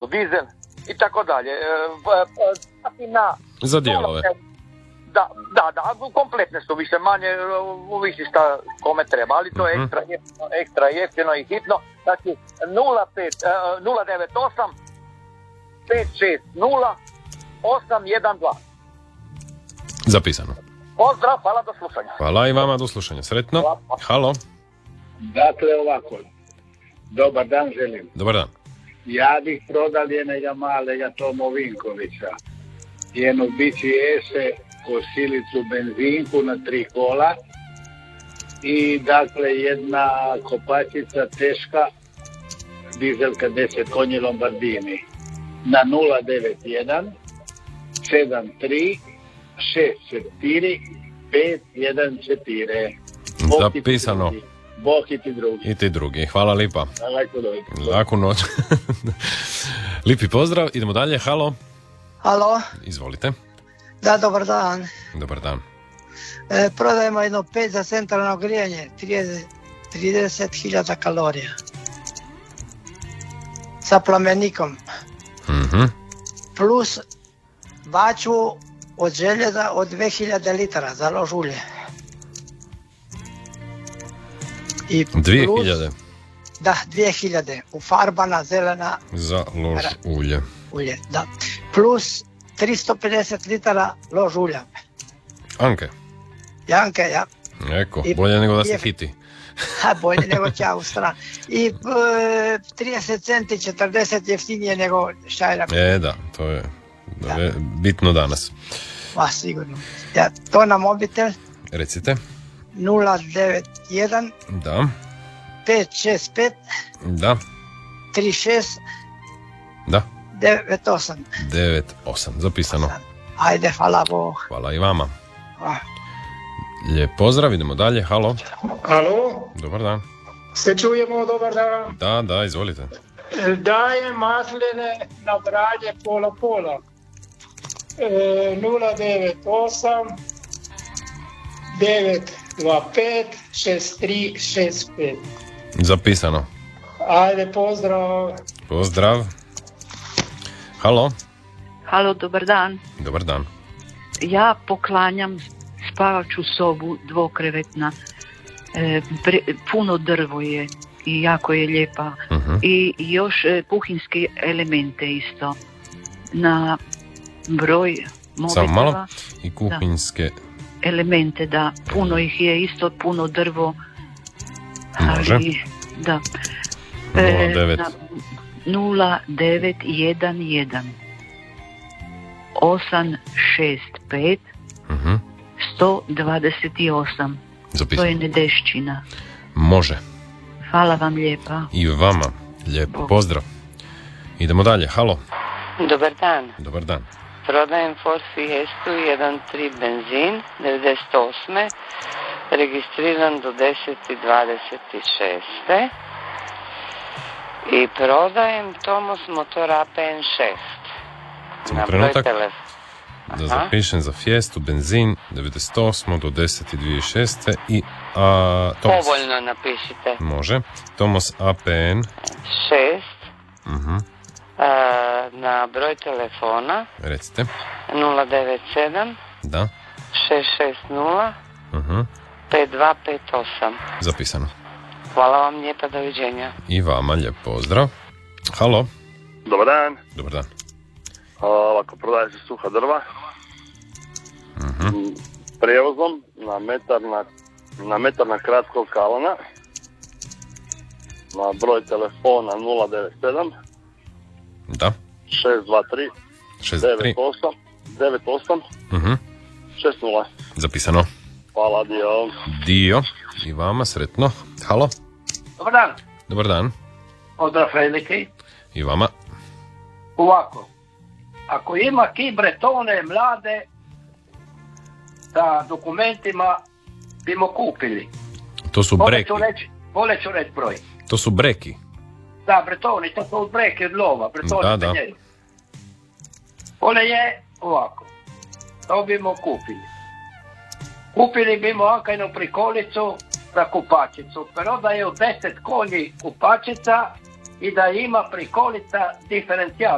dizel i tako dalje. Za dijelove. Da, kompletne su više manje, ovisi šta kome treba, ali to je ekstra jeftino i hitno. Znači 098 560 812. Zapisano. Pozdrav, hvala, do slušanja. Hvala i vama, do slušanja. Sretno. Halo. Dakle, ovako. Dobar dan želim. Dobar dan. Ja bih prodal jednoga malega Tomo Vinkovića. Jednu bići ese, kosilicu benzinku na 3 kola i dakle jedna kopačica teška dizelka 10 konji Lombardini na 091 73 64 514. Zapisano. Bog i ti drugi. I ti drugi. Hvala lipa. Laku noć. Lipi pozdrav. Idemo dalje. Halo. Halo. Izvolite. Da, dobar dan. Dobar dan. Prodajemo jedno 5 za centralno grijanje, 30.000 kalorija. Sa plamenikom. Plus baču od željeza od 2000 litara za lož ulje. I 2000? Da, 2000. Ufarbana, zelena. Za lož ulje. Ulje, da. Plus 350 litara lož ulja. Anke. Janke, ja. Eko, bolje nego da se hiti. Bolje nego će u stran. I 30 centi, 40 jeftinije nego šajra. Da, to je bitno danas. Sigurno. Ja, to na mobitel. Recite. 091 Da. 565 Da. 36 Da. 98. 98, zapisano. Ajde, hvala Bog. Hvala i vama. Lijep pozdrav, idemo dalje. Halo. Halo. Dobar dan. Se čujemo, dobar dan. Da, izvolite. Dajem masline na branje pola. 098 925 6365. Zapisano. Ajde, pozdrav. Pozdrav. Halo. Halo, dobar dan. Dobar dan. Ja poklanjam spavaču sobu dvokrevetna. Puno drvo je i jako je lijepa. I još kuhinske elemente isto. Na broj mobitela. Samo malo. I kuhinske elemente, da. Puno ih je isto, puno drvo. Može. Ali, da. 0911 865 128. Zapisano. To je Nedešćina. Može. Hvala vam lijepa. I vama lijep pozdrav. Idemo dalje. Halo. Dobar dan. Dobar dan. Prodajem Ford Fiestu 1.3 benzin 98. Registriran do 10.26. I prodajem Tomos motor APN 6. Na broj telefona. Da zapišem za Fiestu, benzin 98. do 10.26. I Tomos. Povoljno napišite. Može. Tomos APN 6. Na broj telefona. Recite. 097 Da. 660 5258. Zapisano. Hvala vam lijepa, doviđenja. I vama lijep pozdrav. Halo. Dobar dan. Dobar dan. Ovako, prodaje se suha drva. Prijevozom na metar na kratkog kalana. Na broj telefona 097 Da. 623 98 60. Zapisano. Hvala, Dio. I vama sretno. Halo. Dobar dan. Dobar dan. Pozdrav veliki. I vama. Ovako. Ako ima ki Bretone mlade sa dokumentima bimo kupili. To su breki. Vole ću reći broj. To su breki. Da, Bretoni, to su breki od lova. Bretoni da. Vole je ovako. To bimo kupili. Kupili bimo ankajnu prikolicu za kupačicu. Pero da je u 10 konji kupačica i da ima prikolica diferencijal.